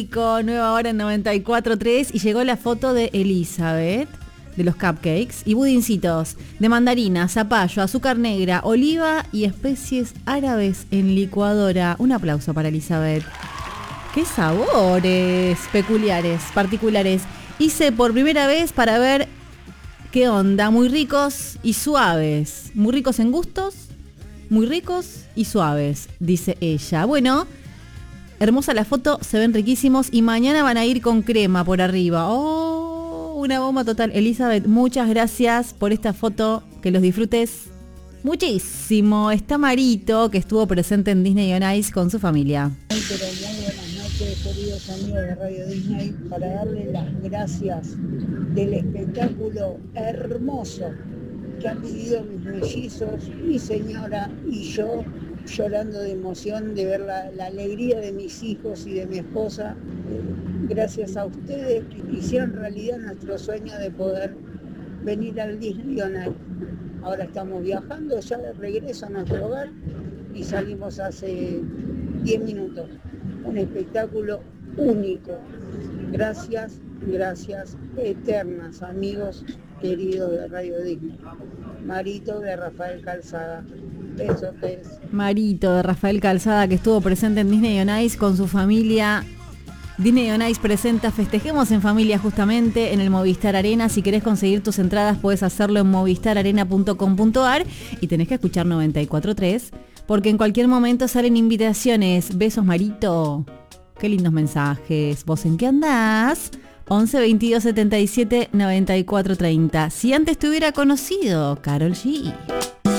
Nueva hora en 94.3 y llegó la foto de Elizabeth de los cupcakes y budincitos de mandarina, zapallo, azúcar negra, oliva y especies árabes en licuadora. Un aplauso para Elizabeth. ¡Qué sabores peculiares, particulares! Hice por primera vez para ver qué onda. Muy ricos y suaves. Muy ricos en gustos, muy ricos y suaves, dice ella. Bueno, hermosa la foto, se ven riquísimos y mañana van a ir con crema por arriba. ¡Oh! Una bomba total. Elizabeth, muchas gracias por esta foto. Que los disfrutes muchísimo. Está Marito, que estuvo presente en Disney on Ice con su familia. Pero muy buenas noches, queridos amigos de Radio Disney, para darles las gracias del espectáculo hermoso que han vivido mis mellizos, mi señora y yo, llorando de emoción de ver la alegría de mis hijos y de mi esposa, gracias a ustedes que hicieron realidad nuestro sueño de poder venir al Disney on Ice. Ahora estamos viajando ya de regreso a nuestro hogar y salimos hace 10 minutos. Un espectáculo único. Gracias, gracias eternas, amigos queridos de Radio Disney. Marito de Rafael Calzada. Besotes. Marito de Rafael Calzada, que estuvo presente en Disney on Ice con su familia. Disney on Ice presenta Festejemos en Familia justamente en el Movistar Arena. Si querés conseguir tus entradas puedes hacerlo en movistararena.com.ar y tenés que escuchar 94.3 porque en cualquier momento salen invitaciones. Besos, Marito. Qué lindos mensajes. ¿Vos en qué andás? 11 22 77 94 30. Si antes te hubiera conocido, Karol G.